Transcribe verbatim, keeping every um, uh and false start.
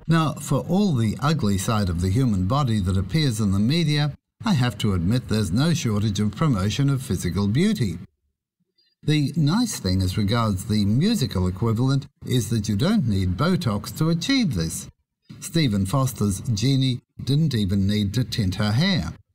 Now, for all the ugly side of the human body that appears in the media, I have to admit there's no shortage of promotion of physical beauty. The nice thing as regards the musical equivalent is that you don't need Botox to achieve this. Stephen Foster's Jeannie didn't even need to tint her hair.